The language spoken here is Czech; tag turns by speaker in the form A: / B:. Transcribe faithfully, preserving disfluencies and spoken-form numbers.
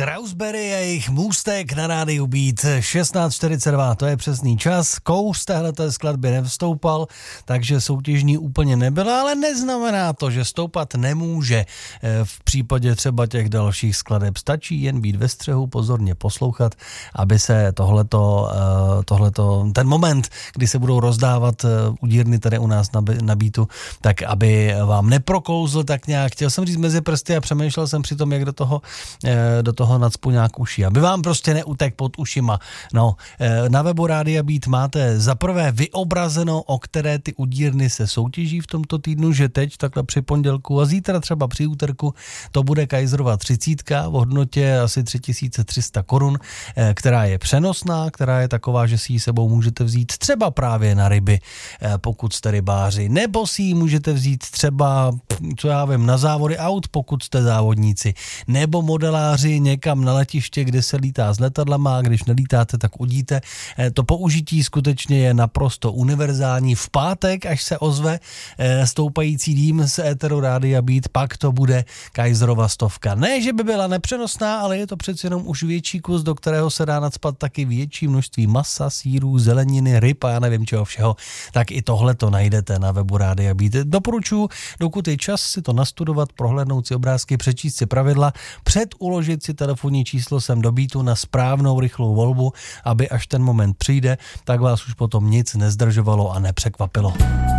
A: Raspberry a jejich můstek na rádiu Beat. šestnáct čtyřicet dva, to je přesný čas. Kouř z téhleté skladby nevstoupal, takže soutěžní úplně nebyla, ale neznamená to, že stoupat nemůže. V případě třeba těch dalších skladeb stačí jen být ve střehu, pozorně poslouchat, aby se tohleto, tohleto ten moment, kdy se budou rozdávat udírny tady u nás na, na Beatu, tak aby vám neproklouzl tak nějak. Chtěl jsem říct mezi prsty a přemýšlel jsem při tom, jak do toho do toho nacpu nějak uši, aby vám prostě neutek pod ušima. No, na webu Rádia Beat máte zaprvé vyobrazeno, o které ty udírny se soutěží v tomto týdnu, že teď takhle při pondělku a zítra třeba při úterku to bude Kaiserova třicítka v hodnotě asi tři tisíce tři sta korun, která je přenosná, která je taková, že si ji sebou můžete vzít třeba právě na ryby, pokud jste rybáři, nebo si ji můžete vzít třeba, co já vím, na závody aut, pokud jste závodníci, nebo modeláři někam na letiště, kde se lítá s letadlama, a když nelítáte, tak udíte. To použití skutečně je naprosto univerzální. V pátek, až se ozve stoupající dým z éteru Rádia Beat, pak to bude Kaiserova stovka. Ne, že by byla nepřenosná, ale je to přeci jenom už větší kus, do kterého se dá nacpat taky větší množství masa, sýrů, zeleniny, ryb a já nevím čeho všeho. Tak i tohle to najdete na webu Rádia Beat. Doporučuji, dokud je čas si to nastudovat, prohlédnout si obrázky, přečíst si pravidla, před uložit si telefonní číslo sem do Beatu na správnou rychlou volbu, aby až ten moment přijde, tak vás už potom nic nezdržovalo a nepřekvapilo.